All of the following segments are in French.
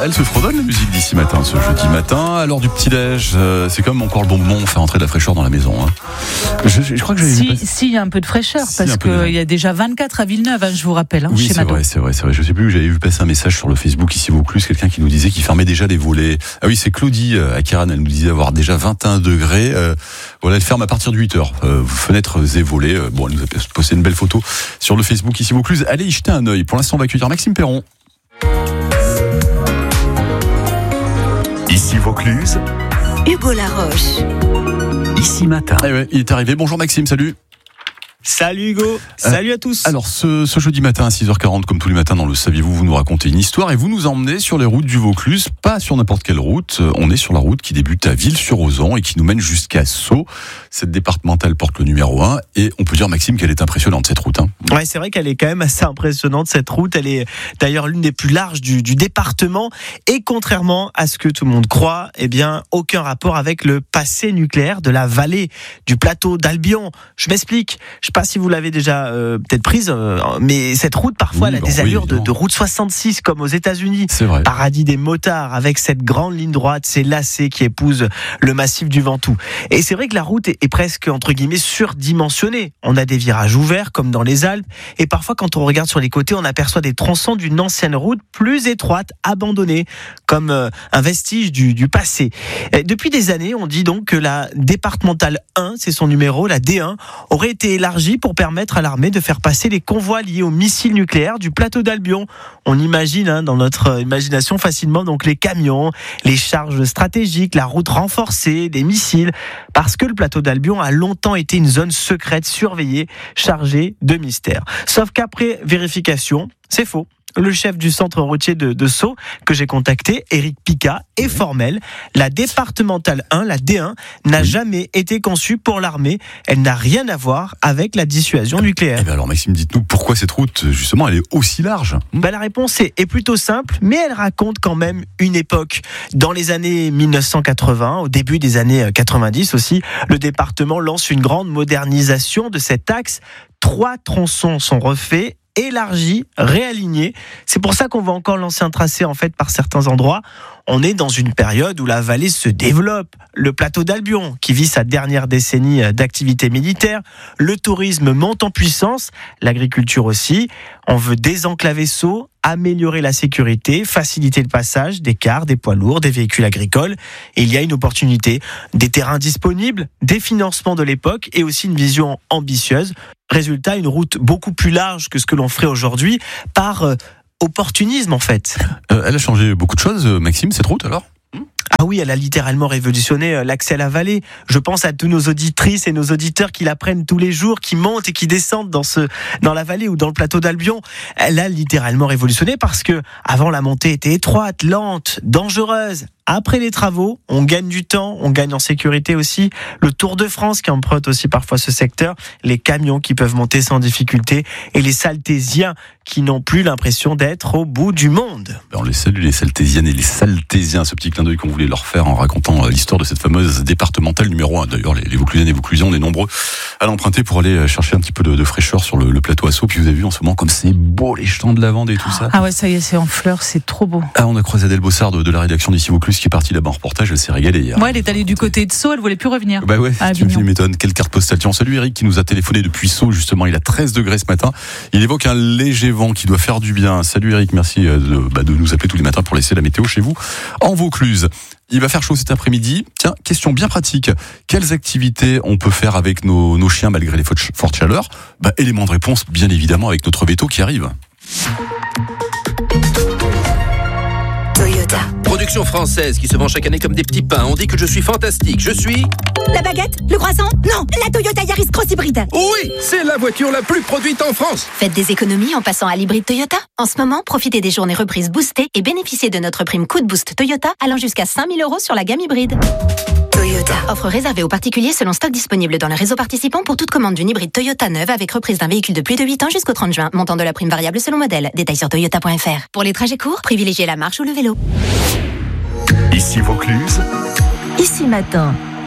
elle se fredonne la musique d'ici matin, ce jeudi matin. À l'heure du petit-déj, c'est quand même encore le bon moment, on fait rentrer de la fraîcheur dans la maison. Hein. Je crois que j'avais il y a un peu de fraîcheur, parce qu'il y a déjà 24 à Villeneuve, hein, je vous rappelle, oui, chez Mado. C'est vrai. Je sais plus, j'avais vu passer un message sur le Facebook ici Vaucluse, quelqu'un qui nous disait qu'il fermait déjà les volets. Ah oui, c'est Claudie à Kiran, elle nous disait avoir déjà 21 degrés. Voilà, elle ferme à partir de 8h. Fenêtres et volets. Bon, elle nous a posté une belle photo sur le Facebook ici Vaucluse. Allez y jeter un œil. Pour l'instant, on va accueillir Maxime Perron. Ici Vaucluse, Hugo Laroche. Ici Matin. Eh ouais, il est arrivé. Bonjour Maxime, salut. Salut Hugo, salut à tous. Alors ce jeudi matin à 6h40, comme tous les matins dans le Saviez-vous, vous nous racontez une histoire et vous nous emmenez sur les routes du Vaucluse, pas sur n'importe quelle route. On est sur la route qui débute à Ville-sur-Ozan et qui nous mène jusqu'à Sceaux. Cette départementale porte le numéro 1 et on peut dire, Maxime, qu'elle est impressionnante cette route. Hein. Ouais, c'est vrai qu'elle est quand même assez impressionnante cette route. Elle est d'ailleurs l'une des plus larges du département et contrairement à ce que tout le monde croit, eh bien aucun rapport avec le passé nucléaire de la vallée du plateau d'Albion. Je m'explique. Je sais pas si vous l'avez déjà peut-être prise, mais cette route parfois elle a des allures de route 66 comme aux États-Unis. C'est vrai. Paradis des motards avec cette grande ligne droite, ces lacets qui épousent le massif du Ventoux. Et c'est vrai que la route est presque entre guillemets surdimensionnée. On a des virages ouverts comme dans les Alpes et parfois quand on regarde sur les côtés, on aperçoit des tronçons d'une ancienne route plus étroite, abandonnée, comme un vestige du passé. Et depuis des années, on dit donc que la départementale 1, c'est son numéro, la D1, aurait été élargie pour permettre à l'armée de faire passer les convois liés aux missiles nucléaires du plateau d'Albion. On imagine dans notre imagination facilement donc les camions, les charges stratégiques, la route renforcée, des missiles, parce que le plateau d'Albion a longtemps été une zone secrète surveillée, chargée de mystères. Sauf qu'après vérification, c'est faux. Le chef du centre routier de Sceaux, que j'ai contacté, Éric Picat, est formel. La départementale 1, la D1, n'a jamais été conçue pour l'armée. Elle n'a rien à voir avec la dissuasion nucléaire. Eh ben alors Maxime, dites-nous pourquoi cette route, justement, elle est aussi large. La réponse est plutôt simple, mais elle raconte quand même une époque. Dans les années 1980, au début des années 90 aussi, le département lance une grande modernisation de cet axe. 3 tronçons sont refaits, élargi, réaligné. C'est pour ça qu'on va encore lancer un tracé en fait par certains endroits. On est dans une période où la vallée se développe. Le plateau d'Albion, qui vit sa dernière décennie d'activité militaire, le tourisme monte en puissance, l'agriculture aussi. On veut désenclaver Sceaux, améliorer la sécurité, faciliter le passage des cars, des poids lourds, des véhicules agricoles. Et il y a une opportunité, des terrains disponibles, des financements de l'époque et aussi une vision ambitieuse. Résultat, une route beaucoup plus large que ce que l'on ferait aujourd'hui par opportunisme en fait. Elle a changé beaucoup de choses, Maxime, cette route alors ? Ah oui, elle a littéralement révolutionné l'accès à la vallée. Je pense à tous nos auditrices et nos auditeurs qui la prennent tous les jours, qui montent et qui descendent dans la vallée ou dans le plateau d'Albion. Elle a littéralement révolutionné parce que avant la montée était étroite, lente, dangereuse. Après les travaux, on gagne du temps, on gagne en sécurité aussi. Le Tour de France qui emprunte aussi parfois ce secteur, les camions qui peuvent monter sans difficulté et les saltésiens qui n'ont plus l'impression d'être au bout du monde. On les salue, les saltésiennes et les saltésiens, ce petit clin d'œil qu'on voulait leur faire en racontant l'histoire de cette fameuse départementale numéro 1. D'ailleurs, les Vauclusiennes et Vauclusiens, on est nombreux à l'emprunter pour aller chercher un petit peu de fraîcheur sur le plateau à Sceaux. Puis vous avez vu en ce moment comme c'est beau les champs de lavande et tout ça. Ah ouais, ça y est, c'est en fleurs, c'est trop beau. Ah, on a croisé Adèle Bossard de la rédaction d'ici Vaucluse qui est partie là-bas en reportage, elle s'est régalée hier. Ouais, elle est allée du côté de Sceaux, elle voulait plus revenir. Bah ouais, tu m'étonnes. Quelle carte postale. Tiens, salut Eric qui nous a téléphoné depuis Sceaux, justement, il a 13 degrés ce matin. Il évoque un léger vent qui doit faire du bien. Salut Eric, merci de nous appeler tous les matins pour laisser la météo chez vous en Vaucluse. Il va faire chaud cet après-midi. Tiens, question bien pratique. Quelles activités on peut faire avec nos chiens malgré les fortes chaleurs ? Élément de réponse, bien évidemment, avec notre veto qui arrive. Toyota. Production française qui se vend chaque année comme des petits pains. On dit que je suis fantastique. Je suis... La baguette? Le croissant? Non, la Toyota Yaris Cross Hybride. Oui, c'est la voiture la plus produite en France. Faites des économies en passant à l'hybride Toyota. En ce moment, profitez des journées reprises boostées et bénéficiez de notre prime coup de boost Toyota allant jusqu'à 5 000 € sur la gamme hybride. Toyota. Offre réservée aux particuliers selon stock disponible dans le réseau participant pour toute commande d'une hybride Toyota neuve avec reprise d'un véhicule de plus de 8 ans jusqu'au 30 juin. Montant de la prime variable selon modèle. Détails sur toyota.fr. Pour les trajets courts, privilégiez la marche ou le vélo. Ici Vaucluse, Ici Matin.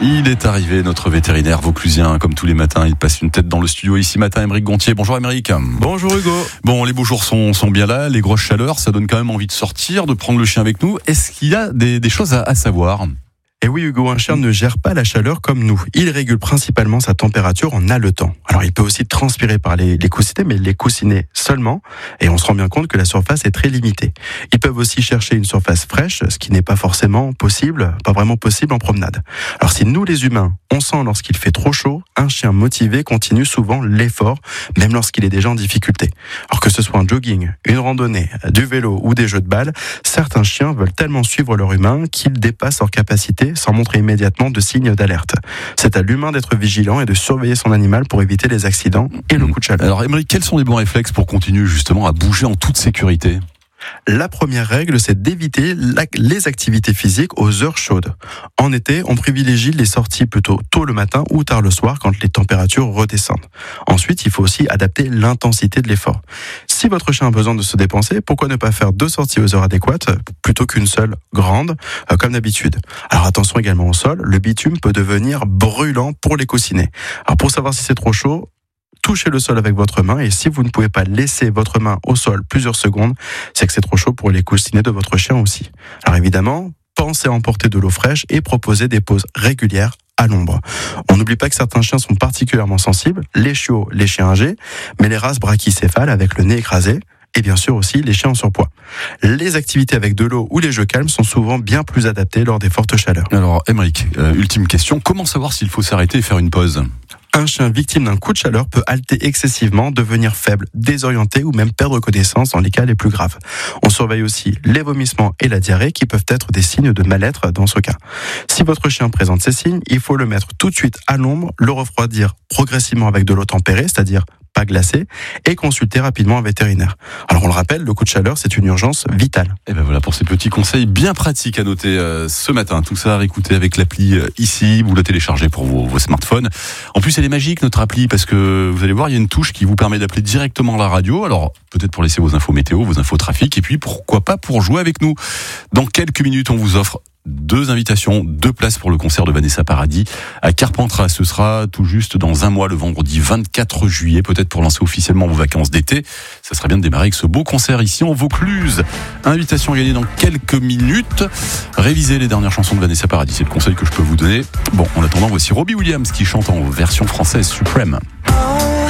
Il est arrivé, notre vétérinaire vauclusien, comme tous les matins, il passe une tête dans le studio ici matin, Aymeric Gontier. Bonjour Aymeric. Bonjour Hugo. Bon, les beaux jours sont bien là, les grosses chaleurs, ça donne quand même envie de sortir, de prendre le chien avec nous. Est-ce qu'il y a des choses à savoir ? Et oui Hugo, un chien ne gère pas la chaleur comme nous. Il régule principalement sa température en haletant. Alors il peut aussi transpirer par les coussinets, mais les coussinets seulement. Et on se rend bien compte que la surface est très limitée. Ils peuvent aussi chercher une surface fraîche, ce qui n'est pas forcément possible, pas vraiment possible en promenade. Alors si nous les humains, on sent lorsqu'il fait trop chaud, un chien motivé continue souvent l'effort, même lorsqu'il est déjà en difficulté. Alors que ce soit un jogging, une randonnée, du vélo ou des jeux de balles, certains chiens veulent tellement suivre leur humain qu'ils dépassent leur capacité sans montrer immédiatement de signes d'alerte. C'est à l'humain d'être vigilant et de surveiller son animal pour éviter les accidents et le coup de chaleur. Alors Aymeric, quels sont les bons réflexes pour continuer justement à bouger en toute sécurité ? La première règle, c'est d'éviter les activités physiques aux heures chaudes. En été, on privilégie les sorties plutôt tôt le matin ou tard le soir quand les températures redescendent. Ensuite, il faut aussi adapter l'intensité de l'effort. Si votre chien a besoin de se dépenser, pourquoi ne pas faire 2 sorties aux heures adéquates plutôt qu'une seule grande, comme d'habitude. Alors attention également au sol, le bitume peut devenir brûlant pour les coussinets. Alors pour savoir si c'est trop chaud, touchez le sol avec votre main et si vous ne pouvez pas laisser votre main au sol plusieurs secondes, c'est que c'est trop chaud pour les coussinets de votre chien aussi. Alors évidemment, pensez à emporter de l'eau fraîche et proposer des pauses régulières à l'ombre. On n'oublie pas que certains chiens sont particulièrement sensibles, les chiots, les chiens âgés, mais les races brachycéphales avec le nez écrasé, et bien sûr aussi les chiens en surpoids. Les activités avec de l'eau ou les jeux calmes sont souvent bien plus adaptés lors des fortes chaleurs. Alors Aymeric, ultime question, comment savoir s'il faut s'arrêter et faire une pause ? Un chien victime d'un coup de chaleur peut halter excessivement, devenir faible, désorienté ou même perdre connaissance dans les cas les plus graves. On surveille aussi les vomissements et la diarrhée qui peuvent être des signes de mal-être dans ce cas. Si votre chien présente ces signes, il faut le mettre tout de suite à l'ombre, le refroidir progressivement avec de l'eau tempérée, c'est-à-dire pas glacée, et consulter rapidement un vétérinaire. Alors on le rappelle, le coup de chaleur, c'est une urgence vitale. Et ben voilà pour ces petits conseils bien pratiques à noter ce matin. Tout ça à réécouter avec l'appli ici, vous le téléchargez pour vos smartphones. En plus, elle est magique notre appli parce que vous allez voir, il y a une touche qui vous permet d'appeler directement la radio. Alors peut-être pour laisser vos infos météo, vos infos trafic, et puis pourquoi pas pour jouer avec nous. Dans quelques minutes, on vous offre 2 invitations, 2 places pour le concert de Vanessa Paradis à Carpentras. Ce sera tout juste dans un mois, le vendredi 24 juillet, peut-être pour lancer officiellement vos vacances d'été. Ça serait bien de démarrer avec ce beau concert ici en Vaucluse. Invitation à gagner dans quelques minutes. Révisez les dernières chansons de Vanessa Paradis, c'est le conseil que je peux vous donner. Bon, en attendant, voici Robbie Williams qui chante en version française Supreme.